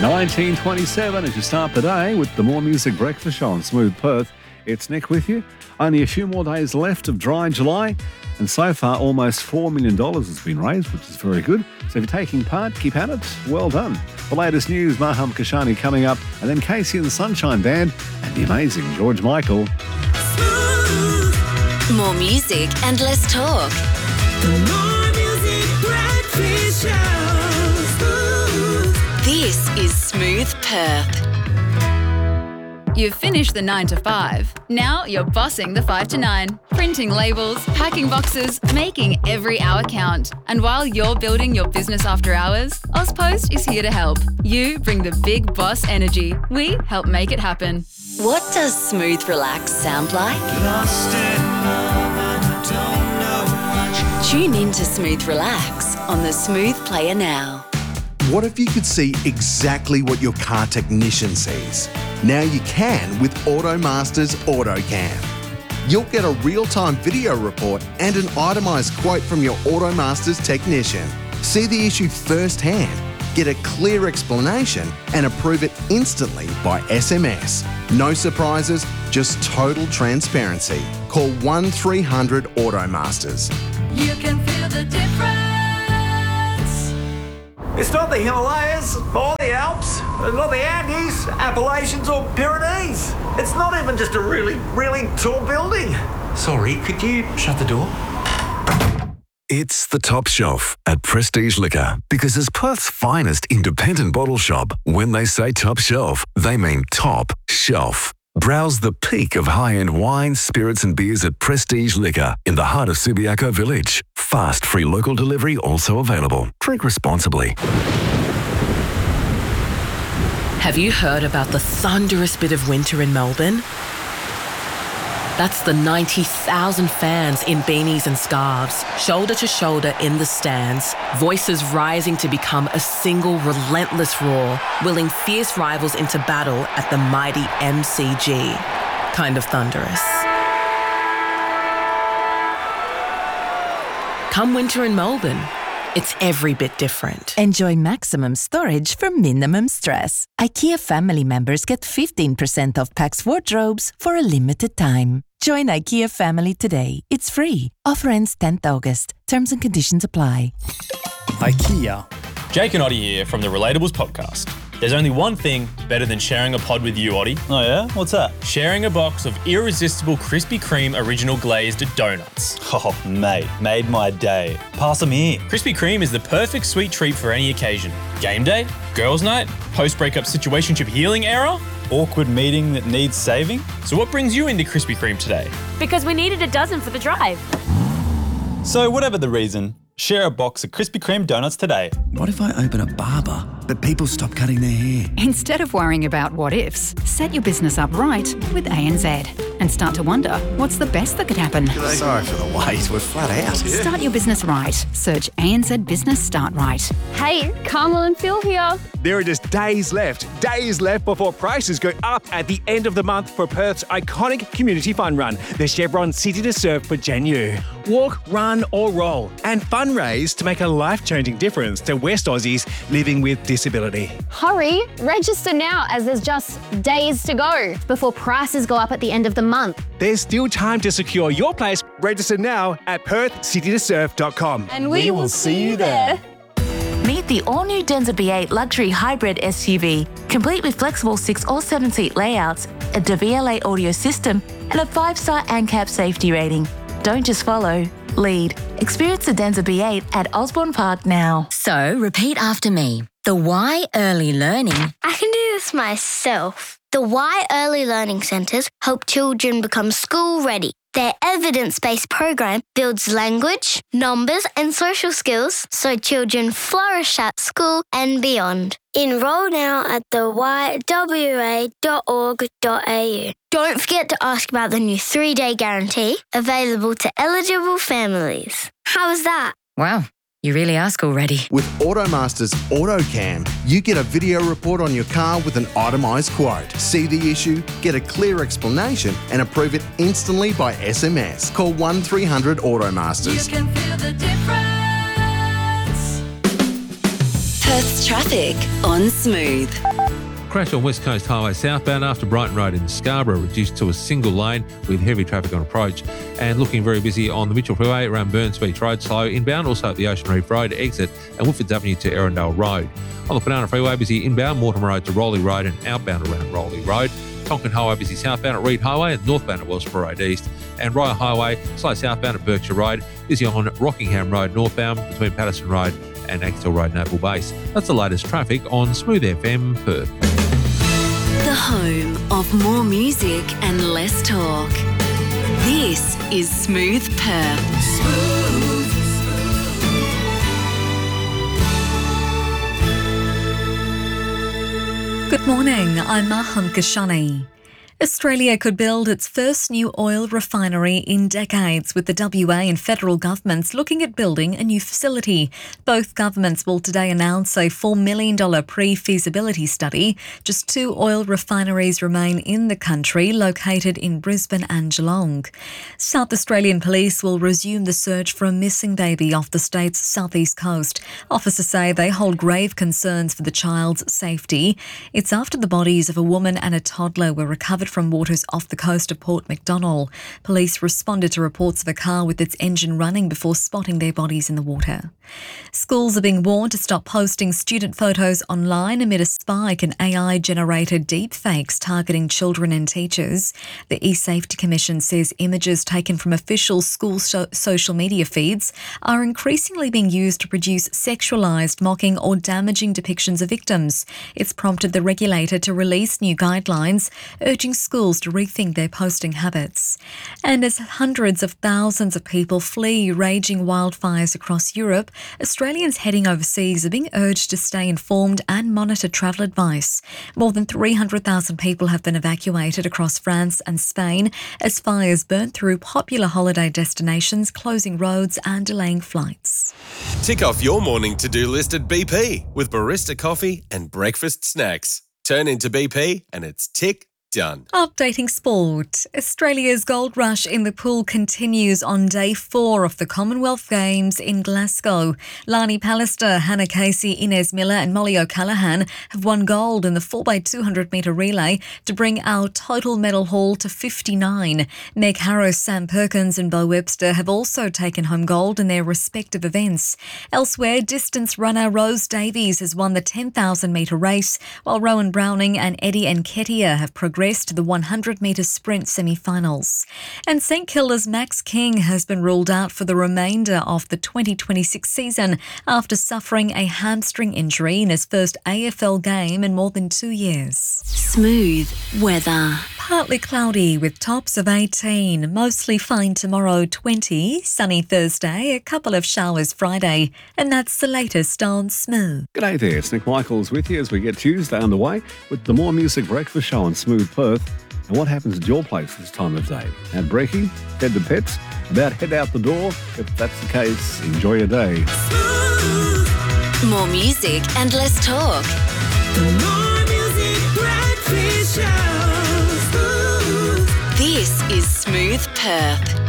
1927 as you start the day with the More Music Breakfast Show on Smooth Perth. It's Nick with you. Only a few more days left of dry July, and so far almost $4 million has been raised, which is very good. So if you're taking part, keep at it. Well done. The latest news, Maham Kashani coming up, and then Casey and the Sunshine Band and the amazing George Michael. More music and less talk. More Music Breakfast Show. This is Smooth Perth. You've finished the 9 to 5. Now you're bossing the 5 to 9. Printing labels, packing boxes, making every hour count. And while you're building your business after hours, Ozpost is here to help. You bring the big boss energy. We help make it happen. What does Smooth Relax sound like? Tune in to Smooth Relax on the Smooth Player now. What if you could see exactly what your car technician sees? Now you can with AutoMaster's AutoCam. You'll get a real-time video report and an itemised quote from your AutoMaster's technician. See the issue firsthand, get a clear explanation and approve it instantly by SMS. No surprises, just total transparency. Call 1300 AutoMasters. You can feel the difference. It's not the Himalayas or the Alps, not the Andes, Appalachians or Pyrenees. It's not even just a really, really tall building. Sorry, could you shut the door? It's the top shelf at Prestige Liquor, because as Perth's finest independent bottle shop, when they say top shelf, they mean top shelf. Browse the peak of high-end wines, spirits and beers at Prestige Liquor in the heart of Subiaco Village. Fast, free local delivery also available. Drink responsibly. Have you heard about the thunderous bit of winter in Melbourne? That's the 90,000 fans in beanies and scarves, shoulder to shoulder in the stands, voices rising to become a single relentless roar, willing fierce rivals into battle at the mighty MCG. Kind of thunderous. Come winter in Melbourne, it's every bit different. Enjoy maximum storage for minimum stress. IKEA family members get 15% off Pax wardrobes for a limited time. Join IKEA family today. It's free. Offer ends 10th August. Terms and conditions apply. IKEA. Jake and Oddie here from the Relatables podcast. There's only one thing better than sharing a pod with you, Oddie. Oh yeah? What's that? Sharing a box of irresistible Krispy Kreme original glazed donuts. Oh, mate, made my day. Pass them here. Krispy Kreme is the perfect sweet treat for any occasion. Game day, girls' night, post-breakup situationship healing era. Awkward meeting that needs saving. So what brings you into Krispy Kreme today? Because we needed a dozen for the drive. So whatever the reason, share a box of Krispy Kreme donuts today. What if I open a barber, but people stop cutting their hair? Instead of worrying about what ifs, set your business up right with ANZ and start to wonder what's the best that could happen. Sorry for the wait, we're flat out. Start your business right. Search ANZ Business Start Right. Hey, Carmel and Phil here. There are just days left before prices go up at the end of the month for Perth's iconic community fun run, the Chevron City to Surf for Janu. Walk, run or roll and fundraise to make a life-changing difference to West Aussies living with disability. Hurry, register now as there's just days to go before prices go up at the end of the month. There's still time to secure your place. Register now at perthcitytosurf.com. And we will see you there. Meet the all-new Denza B8 luxury hybrid SUV, complete with flexible 6 or 7-seat layouts, a DVLA audio system, and a 5-star ANCAP safety rating. Don't just follow, lead. Experience the Denza B8 at Osborne Park now. So, repeat after me. The Y Early Learning. I can do this myself. The Y Early Learning Centres help children become school ready. Their evidence-based program builds language, numbers and social skills so children flourish at school and beyond. Enrol now at the ywa.org.au. Don't forget to ask about the new 3-day guarantee available to eligible families. How was that? Wow, you really ask already. With AutoMaster's AutoCam, you get a video report on your car with an itemised quote. See the issue, get a clear explanation and approve it instantly by SMS. Call 1300 AutoMasters. You can feel the difference. Perth's traffic on Smooth. Crash on West Coast Highway southbound after Brighton Road in Scarborough reduced to a single lane with heavy traffic on approach, and looking very busy on the Mitchell Freeway around Burns Beach Road, slow inbound, also at the Ocean Reef Road exit and Woodfords Avenue to Erindale Road. On the Banana Freeway, busy inbound Mortimer Road to Rowley Road and outbound around Rowley Road. Tonkin Highway busy southbound at Reed Highway and northbound at Wellsborough Road East, and Royal Highway slow southbound at Berkshire Road, busy on Rockingham Road northbound between Patterson Road and Axtell Road Naval Base. That's the latest traffic on Smooth FM Perth. The home of more music and less talk. This is Smooth Perth. Good morning, I'm Maham Kashani. Australia could build its first new oil refinery in decades, with the WA and federal governments looking at building a new facility. Both governments will today announce a $4 million pre-feasibility study. Just 2 oil refineries remain in the country, located in Brisbane and Geelong. South Australian police will resume the search for a missing baby off the state's southeast coast. Officers say they hold grave concerns for the child's safety. It's after the bodies of a woman and a toddler were recovered from waters off the coast of Port MacDonnell. Police responded to reports of a car with its engine running before spotting their bodies in the water. Schools are being warned to stop posting student photos online amid a spike in AI-generated deepfakes targeting children and teachers. The eSafety Commission says images taken from official school social media feeds are increasingly being used to produce sexualised, mocking or damaging depictions of victims. It's prompted the regulator to release new guidelines, urging schools to rethink their posting habits. And as hundreds of thousands of people flee raging wildfires across Europe, Australians heading overseas are being urged to stay informed and monitor travel advice. More than 300,000 people have been evacuated across France and Spain as fires burnt through popular holiday destinations, closing roads and delaying flights. Tick off your morning to-do list at BP with barista coffee and breakfast snacks. Turn into BP and it's tick done. Updating sport. Australia's gold rush in the pool continues on day 4 of the Commonwealth Games in Glasgow. Lani Pallister, Hannah Casey, Inez Miller and Molly O'Callaghan have won gold in the 4x200 metre relay to bring our total medal haul to 59. Meg Harris, Sam Perkins and Bo Webster have also taken home gold in their respective events. Elsewhere, distance runner Rose Davies has won the 10,000 metre race, while Rowan Browning and Eddie Nketiah have progressed to the 100-metre sprint semi-finals. And St Kilda's Max King has been ruled out for the remainder of the 2026 season after suffering a hamstring injury in his first AFL game in more than 2 years. Smooth weather. Partly cloudy with tops of 18, mostly fine tomorrow 20, sunny Thursday, a couple of showers Friday, and that's the latest on Smooth. G'day there, it's Nick Michaels with you as we get Tuesday underway with the More Music Breakfast Show on Smooth Perth. And what happens at your place this time of day? At brekkie? Head to pets? About head out the door? If that's the case, enjoy your day. More music and less talk. The More Music Breakfast Show. This is Smooth Perth.